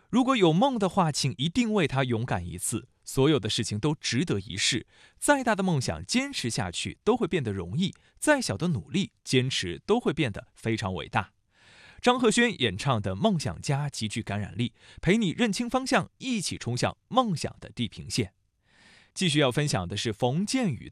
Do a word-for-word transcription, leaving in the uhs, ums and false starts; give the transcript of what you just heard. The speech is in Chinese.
如果有梦的话，请一定为它勇敢一次。所有的事情都值得一试，再大的梦想坚持下去都会变得容易，再小的努力坚持都会变得非常伟大。张赫宣演唱的《梦想家》极具感染力，陪你认清方向，一起冲向梦想的地平线。继续要分享的是冯建宇